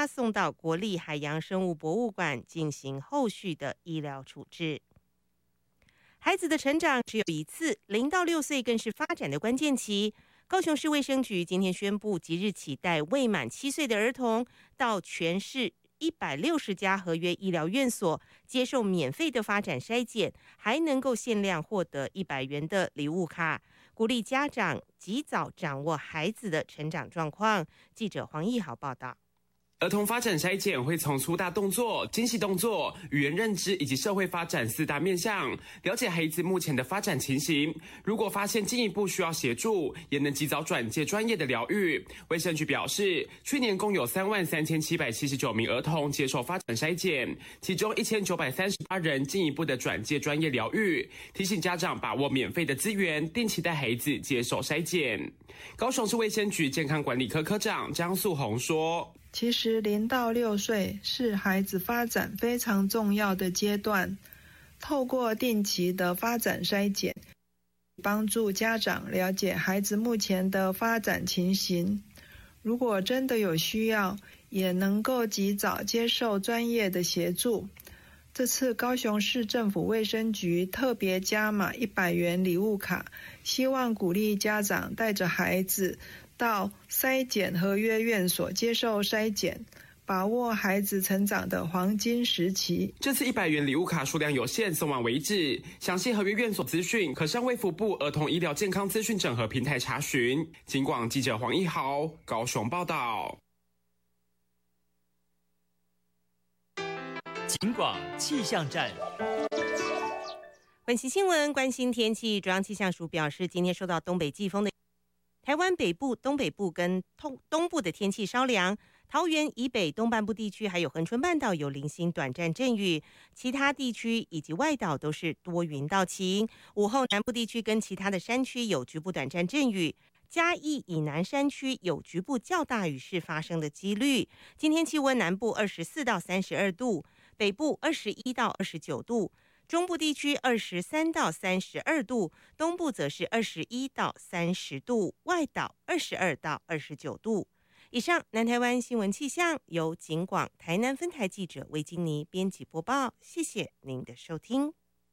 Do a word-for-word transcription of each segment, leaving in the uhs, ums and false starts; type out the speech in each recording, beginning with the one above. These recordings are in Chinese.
送到国立海洋生物博物馆进行后续的医疗处置。孩子的成长只有一次，零到六岁更是发展的关键期。高雄市卫生局今天宣布，即日起带未满七岁的儿童到全市一百六十家合约医疗院所接受免费的发展筛检，还能够限量获得一百元的礼物卡，鼓励家长及早掌握孩子的成长状况。记者黄义豪报道。 儿童发展筛检会从粗大动作、精细动作、语言认知以及社会发展四大面向，了解孩子目前的发展情形。如果发现进一步需要协助，也能及早转介专业的疗愈。卫生局表示，去年共有三万三千七百七十九名儿童接受发展筛检，其中一千九百三十八人进一步的转介专业疗愈。提醒家长把握免费的资源，定期带孩子接受筛检。高雄市卫生局健康管理科科长张素红说。 其实零到六岁是孩子发展非常重要的阶段，透过定期的发展筛检，帮助家长了解孩子目前的发展情形。如果真的有需要，也能够及早接受专业的协助。这次高雄市政府卫生局特别加码一百元礼物卡，希望鼓励家长带着孩子到筛检合约院所接受筛检，把握孩子成长的黄金时期。 这次一百元礼物卡数量有限，送完为止。详细合约院所资讯可上卫福部儿童医疗健康资讯整合平台查询。警广记者黄义豪高雄报道。 警广气象站。 本期新闻关心天气，中央气象署表示，今天受到东北季风的台湾北部、东北部跟东东部的天气稍凉，桃园以北东半部地区还有恒春半岛有零星短暂阵雨，其他地区以及外岛都是多云到晴。午后南部地区跟其他的山区有局部短暂阵雨，嘉义以南山区有局部较大雨势发生的几率。今天气温南部二十四到三十二度，北部二十一到二十九度。中部地区二十三到三十二度，东部则是二十一到三十度，外岛二十二到二十九度。以上南台湾新闻气象由警广台南分台记者魏金妮编辑播报，谢谢您的收听。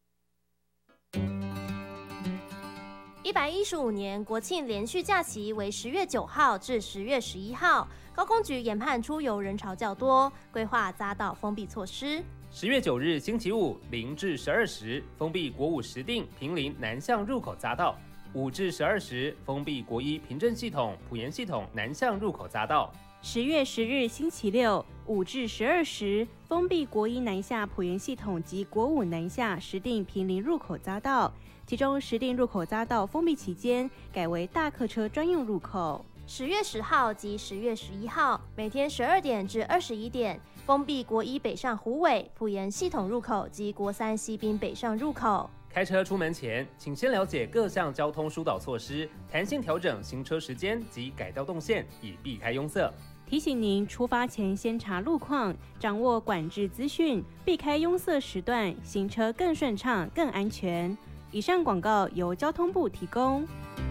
一百一十五年国庆连续假期为十月九号至十月十一号，高公局研判出游人潮较多，规划匝道封闭措施。 十月九日星期五零至十二时封闭国五石碇坪林南向入口匝道，五至十二时封闭国一平镇系统埔盐系统南向入口匝道。 十月十日星期六五至十二时封闭国一南下埔盐系统及国五南下石碇坪林入口匝道，其中石碇入口匝道封闭期间改为大客车专用入口。 十月十号及十月十一号每天十二点至二十一点封闭国一北上虎尾埔盐系统入口及国三西滨北上入口。 开车出门前，请先了解各项交通疏导措施，弹性调整行车时间及改道动线，以避开拥塞。 提醒您出发前先查路况，掌握管制资讯，避开拥塞时段，行车更顺畅、更安全。以上广告由交通部提供。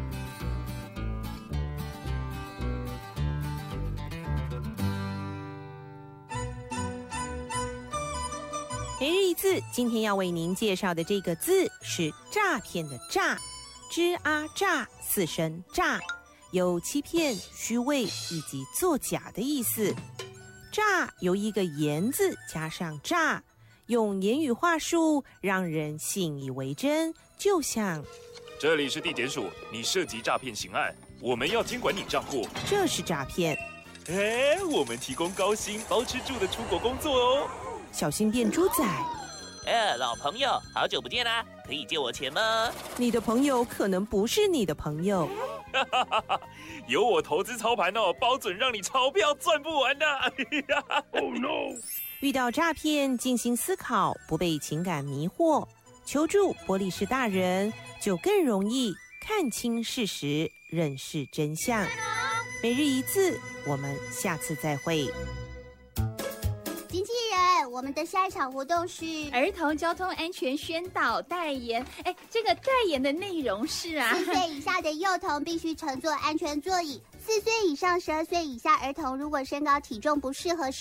每日一字，今天要为您介绍的这个字是诈骗的诈，吱啊诈，四声诈，有欺骗、虚伪以及作假的意思。诈由一个言字加上诈，用言语话术让人信以为真，就像这里是地检署，你涉及诈骗刑案，我们要监管你账户， 这是诈骗。 哎，我们提供高薪包吃住的出国工作哦。 小心变猪仔。 哎，老朋友，好久不见啦，可以借我钱吗？ 你的朋友可能不是你的朋友。 有我投资操盘哦，包准让你钞票赚不完的。 Oh no！ 遇到诈骗，静心思考，不被情感迷惑，求助玻璃市大人，就更容易看清事实，认识真相。每日一字，我们下次再会。 经纪人，我们的下一场活动是儿童交通安全宣导代言。哎，这个代言的内容是啊， 四岁以下的幼童必须乘坐安全座椅，四岁以上、十二岁以下儿童如果身高体重不适合使